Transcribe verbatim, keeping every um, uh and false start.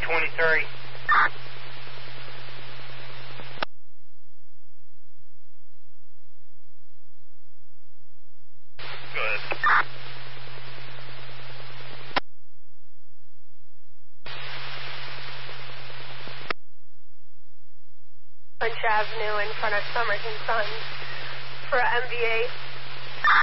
twenty-three. Good. Bunch Avenue in front of Summers and Sons for M V A.